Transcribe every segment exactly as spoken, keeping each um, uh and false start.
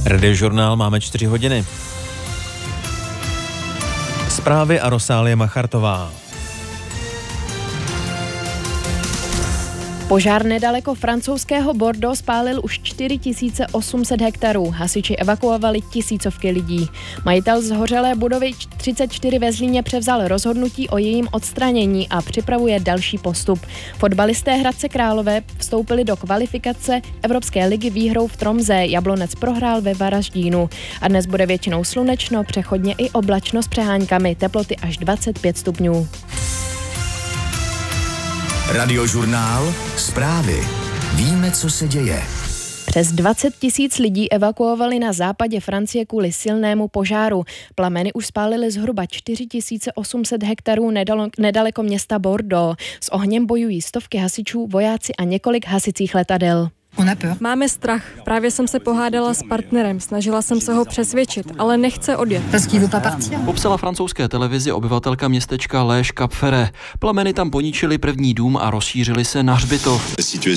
Radiožurnál máme čtyři hodiny. Zprávy a Rosálie Machartová. Požár nedaleko francouzského Bordeaux spálil už čtyři tisíce osm set hektarů. Hasiči evakuovali tisícovky lidí. Majitel zhořelé budovy třicet čtyři ve Zlíně převzal rozhodnutí o jejím odstranění a připravuje další postup. Fotbalisté Hradce Králové vstoupili do kvalifikace Evropské ligy výhrou v Tromsø. Jablonec prohrál ve Varaždínu. A dnes bude většinou slunečno, přechodně i oblačno s přeháňkami. Teploty až dvacet pět stupňů. Radiožurnál, zprávy. Víme, co se děje. Přes dvacet tisíc lidí evakuovali na západě Francie kvůli silnému požáru. Plameny už spálily zhruba čtyři tisíce osm set hektarů nedaleko města Bordeaux. S ohněm bojují stovky hasičů, vojáci a několik hasicích letadel. Máme strach. Právě jsem se pohádala s partnerem, snažila jsem se ho přesvědčit, ale nechce odjet. Popsala francouzské televizi obyvatelka městečka Léž Cap-Ferret. Plameny tam poničily první dům a rozšířily se na hřbitov.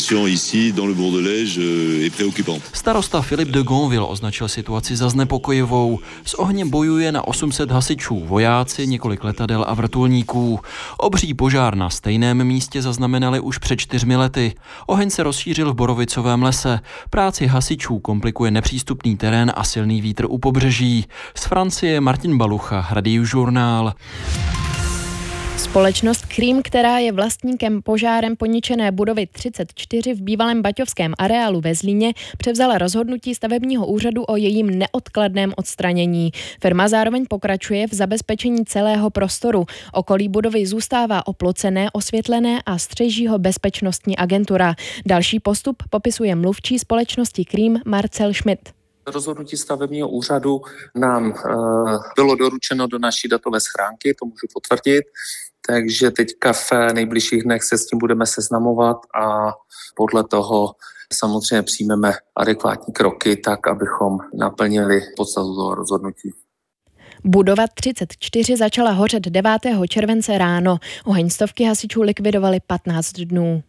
Starosta Philippe de Gonville označil situaci za znepokojivou. S ohněm bojuje na osm set hasičů, vojáci, několik letadel a vrtulníků. Obří požár na stejném místě zaznamenali už před čtyřmi lety. Oheň se rozšířil v Borovicovém lese. Práci hasičů komplikuje nepřístupný terén a silný vítr u pobřeží. Z Francie Martin Balucha, Radiožurnál. Společnost Cream, která je vlastníkem požárem poničené budovy třicet čtyři v bývalém baťovském areálu ve Zlíně, převzala rozhodnutí stavebního úřadu o jejím neodkladném odstranění. Firma zároveň pokračuje v zabezpečení celého prostoru. Okolí budovy zůstává oplocené, osvětlené a střeží ho bezpečnostní agentura. Další postup popisuje mluvčí společnosti Cream Marcel Schmidt. Rozhodnutí stavebního úřadu nám e, bylo doručeno do naší datové schránky, to můžu potvrdit, takže teďka v nejbližších dnech se s tím budeme seznamovat a podle toho samozřejmě přijmeme adekvátní kroky, tak abychom naplnili podstatu toho rozhodnutí. Budova třicet čtyři začala hořet devátého července ráno. Oheň stovky hasičů likvidovali patnáct dnů.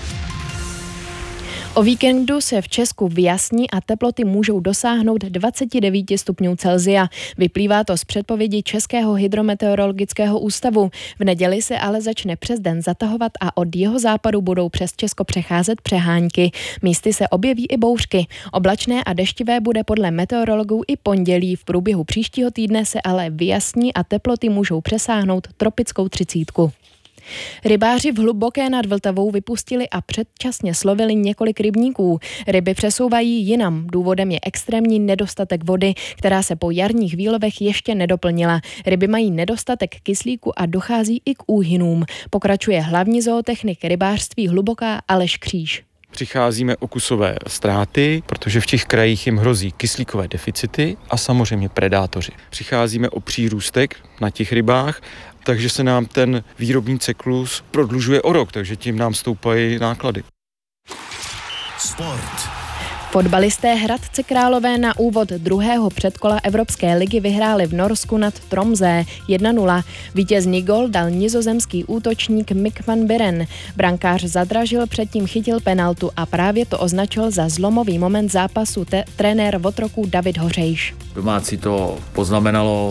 O víkendu se v Česku vyjasní a teploty můžou dosáhnout dvacet devět stupňů Celsia. Vyplývá to z předpovědi Českého hydrometeorologického ústavu. V neděli se ale začne přes den zatahovat a od jeho západu budou přes Česko přecházet přehánky. Místy se objeví i bouřky. Oblačné a deštivé bude podle meteorologů i pondělí. V průběhu příštího týdne se ale vyjasní a teploty můžou přesáhnout tropickou třicítku. Rybáři v Hluboké nad Vltavou vypustili a předčasně slovili několik rybníků. Ryby přesouvají jinam. Důvodem je extrémní nedostatek vody, která se po jarních výlovech ještě nedoplnila. Ryby mají nedostatek kyslíku a dochází i k úhynům. Pokračuje hlavní zootechnik rybářství Hluboká Aleš Kříž. Přicházíme o kusové ztráty, protože v těch krajích jim hrozí kyslíkové deficity a samozřejmě predátoři. Přicházíme o přírůstek na těch rybách, takže se nám ten výrobní cyklus prodlužuje o rok, takže tím nám stoupají náklady. Sport. Fotbalisté Hradce Králové na úvod druhého předkola Evropské ligy vyhráli v Norsku nad Tromsø jedna nula. Vítězný gól dal nizozemský útočník Mick van Buren. Brankář zadražil, předtím chytil penaltu a právě to označil za zlomový moment zápasu te- trenér Votroků David Hořejš. Domácí to poznamenalo,